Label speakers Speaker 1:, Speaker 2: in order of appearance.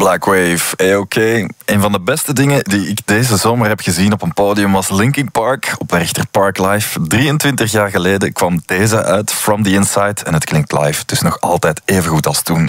Speaker 1: Black Wave, oké. Een van de beste dingen die ik deze zomer heb gezien op een podium was Linkin Park op Werchter Park Live. 23 jaar geleden kwam deze uit, From the Inside, en het klinkt live dus nog altijd even goed als toen.